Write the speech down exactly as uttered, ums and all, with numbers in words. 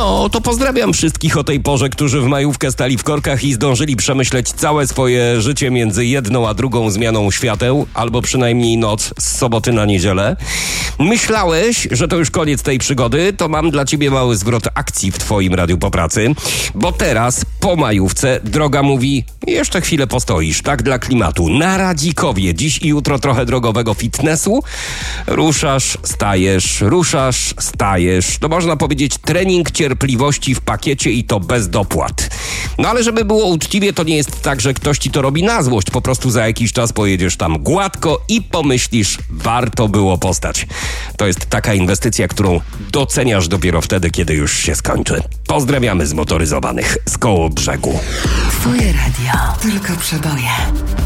No, to pozdrawiam wszystkich o tej porze, którzy w majówkę stali w korkach i zdążyli przemyśleć całe swoje życie między jedną a drugą zmianą świateł, albo przynajmniej noc z soboty na niedzielę. Myślałeś, że to już koniec tej przygody, to mam dla ciebie mały zwrot akcji w twoim radiu po pracy, bo teraz po majówce droga mówi, jeszcze chwilę postoisz, tak dla klimatu. Na Radzikowie dziś i jutro trochę drogowego fitnessu. Ruszasz, stajesz, ruszasz, stajesz. To można powiedzieć trening cierpliwości w pakiecie i to bez dopłat. No ale żeby było uczciwie, to nie jest tak, że ktoś ci to robi na złość. Po prostu za jakiś czas pojedziesz tam gładko i pomyślisz, warto było postać. To jest taka inwestycja, którą doceniasz dopiero wtedy, kiedy już się skończy. Pozdrawiamy zmotoryzowanych z Kołobrzegu. Twoje radio, tylko przeboje.